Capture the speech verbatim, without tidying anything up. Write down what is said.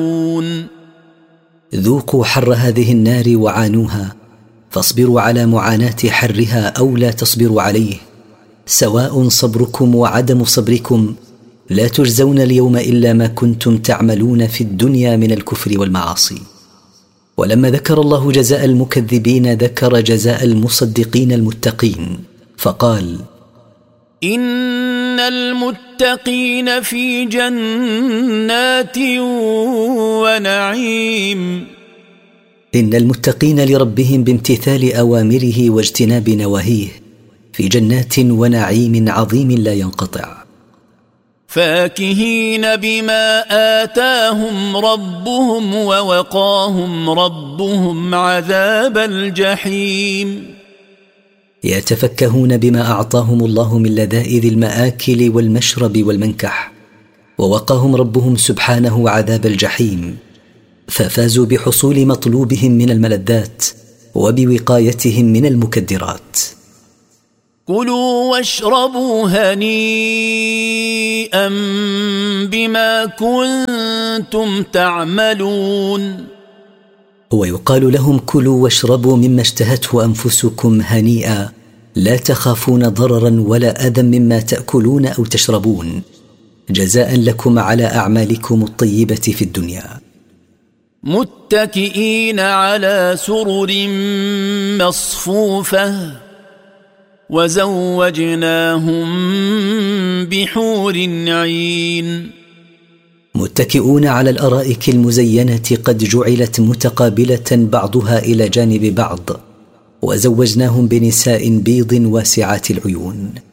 ذوقوا حر هذه النار وعانوها، فاصبروا على معاناة حرها أو لا تصبروا عليه، سواء صبركم وعدم صبركم، لا تجزون اليوم إلا ما كنتم تعملون في الدنيا من الكفر والمعاصي. ولما ذكر الله جزاء المكذبين ذكر جزاء المصدقين المتقين، فقال: إن المتقين في جنات ونعيم. إن المتقين لربهم بامتثال أوامره واجتناب نواهيه في جنات ونعيم عظيم لا ينقطع، فاكهين بما آتاهم ربهم ووقاهم ربهم عذاب الجحيم. يتفكهون بما أعطاهم الله من لذائذ المآكل والمشرب والمنكح، ووقاهم ربهم سبحانه عذاب الجحيم، ففازوا بحصول مطلوبهم من الملذات وبوقايتهم من المكدرات. كلوا واشربوا هنيئا بما كنتم تعملون. ويقال لهم: كلوا واشربوا مما اشتهته أنفسكم هنيئا، لا تخافون ضررا ولا أذى مما تأكلون أو تشربون، جزاء لكم على أعمالكم الطيبة في الدنيا. متكئين على سرر مصفوفة وزوجناهم بحور عين. متكئون على الأرائك المزينة قد جعلت متقابلة بعضها إلى جانب بعض، وزوجناهم بنساء بيض واسعات العيون.